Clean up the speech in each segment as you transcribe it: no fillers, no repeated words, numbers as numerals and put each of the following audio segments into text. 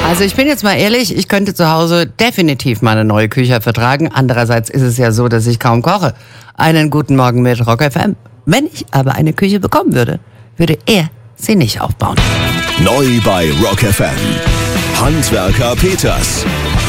Also ich bin jetzt mal ehrlich, ich könnte zu Hause definitiv mal eine neue Küche vertragen. Andererseits ist es ja so, dass ich kaum koche. Einen guten Morgen mit Rock FM. Wenn ich aber eine Küche bekommen würde, würde er sie nicht aufbauen. Neu bei Rock FM. Handwerker Peters.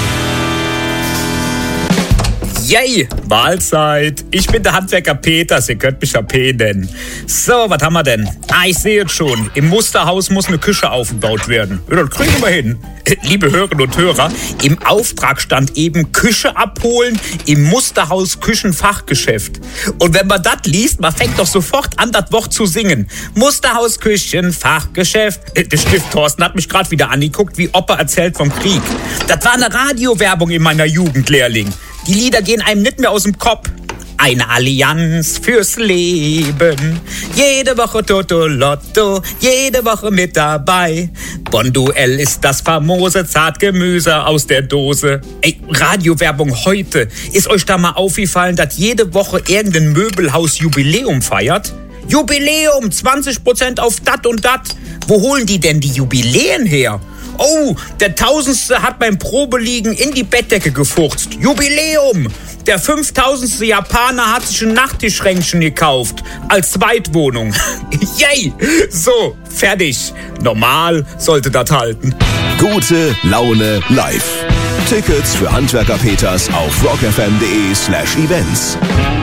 Yay, Mahlzeit. Ich bin der Handwerker Peters, ihr könnt mich ja P nennen. So, was haben wir denn? Ich sehe es schon. Im Musterhaus muss eine Küche aufgebaut werden. Ja, das kriegen wir hin. Liebe Hörerinnen und Hörer, im Auftrag stand eben Küche abholen im Musterhaus Küchenfachgeschäft. Und wenn man das liest, man fängt doch sofort an, das Wort zu singen. Musterhaus Küchenfachgeschäft. Der Stift Thorsten hat mich gerade wieder angeguckt, wie Opa erzählt vom Krieg. Das war eine Radiowerbung in meiner Jugend, Lehrling. Die Lieder gehen einem nicht mehr aus dem Kopf. Eine Allianz fürs Leben. Jede Woche Toto Lotto, jede Woche mit dabei. Bonduell ist das famose Zartgemüse aus der Dose. Ey, Radiowerbung heute. Ist euch da mal aufgefallen, dass jede Woche irgendein Möbelhaus Jubiläum feiert? Jubiläum, 20% auf dat und dat. Wo holen die denn die Jubiläen her? Oh, der 1000. hat beim Probeliegen in die Bettdecke gefurzt. Jubiläum! Der 5000. Japaner hat sich ein Nachttischschränkchen gekauft. Als Zweitwohnung. Yay! So, fertig. Normal sollte das halten. Gute Laune live. Tickets für Handwerker Peters auf rockfm.de/events.